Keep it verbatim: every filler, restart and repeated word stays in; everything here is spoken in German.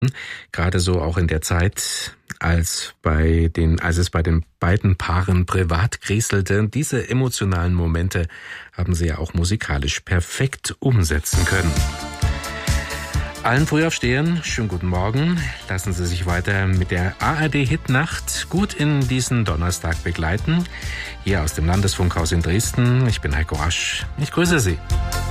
Gerade so auch in der Zeit, als bei den, als es bei den beiden Paaren privat kriselte. Diese emotionalen Momente haben sie ja auch musikalisch perfekt umsetzen können. Allen Frühaufstehern, schönen guten Morgen. Lassen Sie sich weiter mit der A R D-Hitnacht gut in diesen Donnerstag begleiten. Hier aus dem Landesfunkhaus in Dresden. Ich bin Heiko Rasch. Ich grüße Sie.